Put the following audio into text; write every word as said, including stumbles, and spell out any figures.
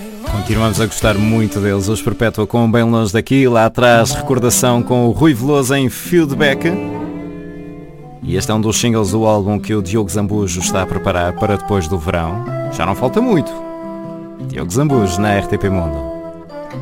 Continuamos a gostar muito deles, os Perpétua com Bem Longe Daqui, lá atrás recordação com o Rui Veloso em Feedback. E este é um dos singles do álbum que o Diogo Zambujo está a preparar para depois do verão. Já não falta muito. Diogo Zambujo na R T P Mundo.